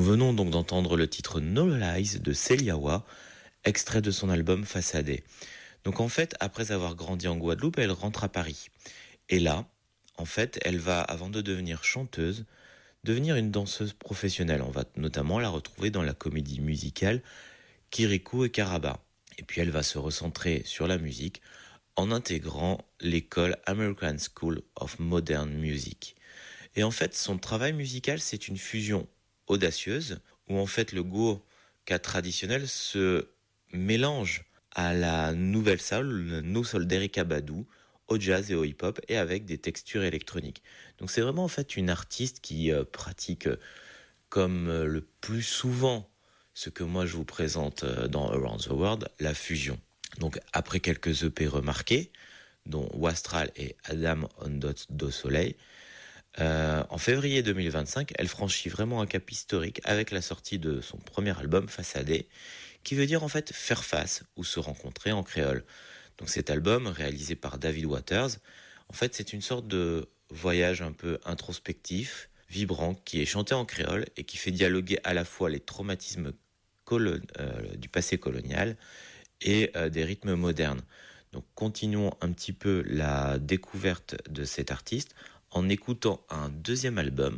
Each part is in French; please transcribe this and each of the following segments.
venons donc d'entendre le titre No Lies de Celiawa, extrait de son album Façadé. Donc en fait, après avoir grandi en Guadeloupe, elle rentre à Paris. Et là, en fait, elle va, avant de devenir chanteuse, devenir une danseuse professionnelle. On va notamment la retrouver dans la comédie musicale Kirikou et Karaba. Et puis elle va se recentrer sur la musique en intégrant l'école American School of Modern Music. Et en fait, son travail musical, c'est une fusion audacieuse où en fait le go-ka traditionnel se mélange à la nouvelle soul, le no soul d'Erykah Badu, au jazz et au hip-hop et avec des textures électroniques. Donc c'est vraiment en fait une artiste qui pratique comme le plus souvent ce que moi je vous présente dans Around the World, la fusion. Donc après quelques EP remarqués, dont Wastral et Adam on do Soleil, en février 2025, elle franchit vraiment un cap historique avec la sortie de son premier album Façadé, qui veut dire en fait faire face ou se rencontrer en créole. Donc cet album, réalisé par David Waters, en fait c'est une sorte de voyage un peu introspectif, vibrant, qui est chanté en créole et qui fait dialoguer à la fois les traumatismes du passé colonial et des rythmes modernes. Donc continuons un petit peu la découverte de cet artiste en écoutant un deuxième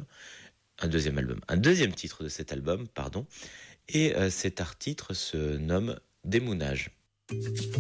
titre de cet album, pardon, et cet titre se nomme Démounage.